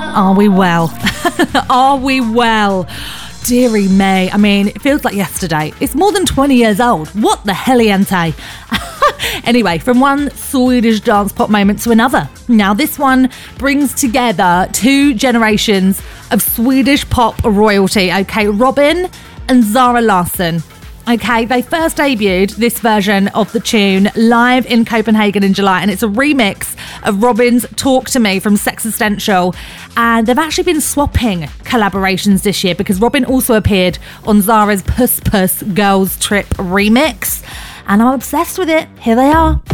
Are we well? Are we well? Deary me. I mean, it feels like yesterday. It's more than 20 years old. What the heliente? Anyway, from one Swedish dance pop moment to another. Now, this one brings together two generations of Swedish pop royalty, okay? Robin and Zara Larsson. Okay, they first debuted this version of the tune live in Copenhagen in July, and it's a remix of Robin's Talk to Me from Sexistential. And they've actually been swapping collaborations this year because Robin also appeared on Zara's Puss Puss Girls Trip remix. And I'm obsessed with it. Here they are.